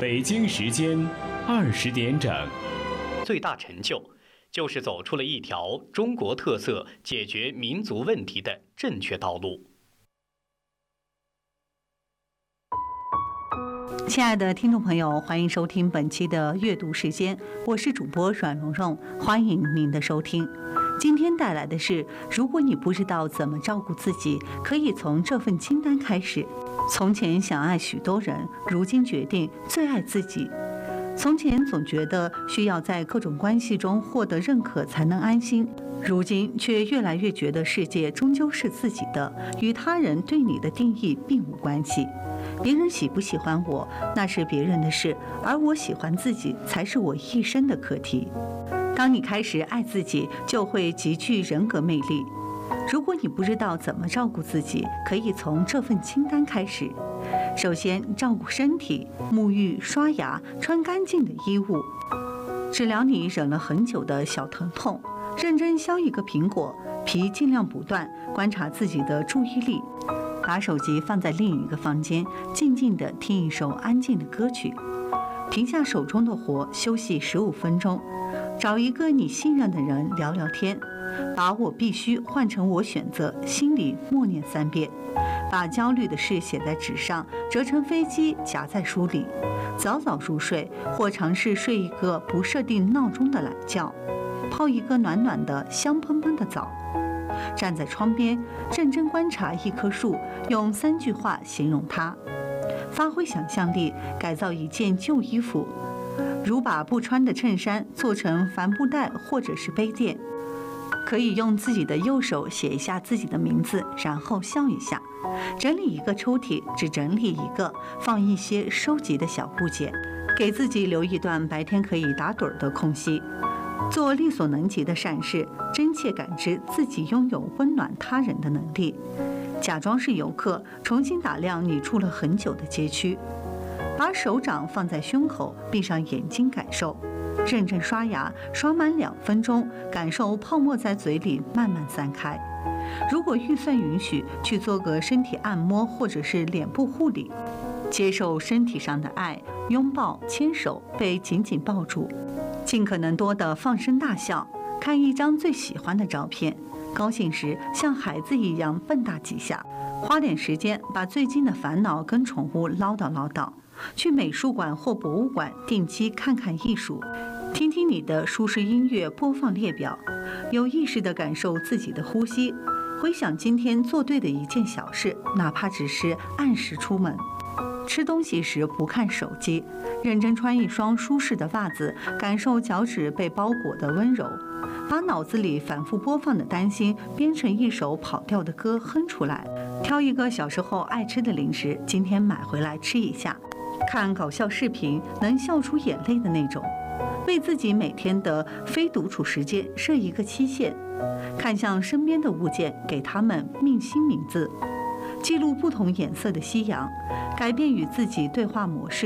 北京时间20点整。 最大成就是走出了一条中国特色解决民族问题的正确道路。 亲爱的听众朋友，欢迎收听本期的阅读时间，我是主播阮蓉蓉，欢迎您的收听。今天带来的是，如果你不知道怎么照顾自己，可以从这份清单开始。从前想爱许多人，如今决定最爱自己。从前总觉得需要在各种关系中获得认可才能安心，如今却越来越觉得世界终究是自己的，与他人对你的定义并无关系。别人喜不喜欢我，那是别人的事，而我喜欢自己才是我一生的课题。当你开始爱自己，就会极具人格魅力。如果你不知道怎么照顾自己，可以从这份清单开始。首先，照顾身体，沐浴、刷牙，穿干净的衣物，治疗你忍了很久的小疼痛，认真削一个苹果，皮尽量不断，观察自己的注意力。把手机放在另一个房间，静静地听一首安静的歌曲，停下手中的活，休息15分钟，找一个你信任的人聊聊天，把我必须换成我选择，心里默念3遍，把焦虑的事写在纸上，折成飞机夹在书里，早早入睡，或尝试睡一个不设定闹钟的懒觉，泡一个暖暖的香喷喷的澡。站在窗边，认真观察一棵树，用3句话形容它。发挥想象力，改造一件旧衣服，如把不穿的衬衫做成帆布袋或者是杯垫。可以用自己的右手写一下自己的名字，然后笑一下。整理一个抽屉，只整理一个，放一些收集的小部件，给自己留一段白天可以打盹的空隙。做力所能及的善事，真切感知自己拥有温暖他人的能力。假装是游客，重新打量你住了很久的街区。把手掌放在胸口，闭上眼睛感受。认真刷牙，刷满2分钟，感受泡沫在嘴里慢慢散开。如果预算允许，去做个身体按摩或者是脸部护理。接受身体上的爱，拥抱、牵手，被紧紧抱住。尽可能多的放声大笑，看一张最喜欢的照片，高兴时像孩子一样蹦跶几下，花点时间把最近的烦恼跟宠物唠叨，去美术馆或博物馆定期看看艺术，听听你的舒适音乐播放列表，有意识地感受自己的呼吸，回想今天做对的一件小事，哪怕只是按时出门。吃东西时不看手机，认真穿一双舒适的袜子，感受脚趾被包裹的温柔，把脑子里反复播放的担心编成一首跑调的歌哼出来，挑一个小时候爱吃的零食，今天买回来吃一下，看搞笑视频能笑出眼泪的那种，为自己每天的非独处时间设一个期限，看向身边的物件，给它们命新名字，记录不同颜色的夕阳，改变与自己对话模式。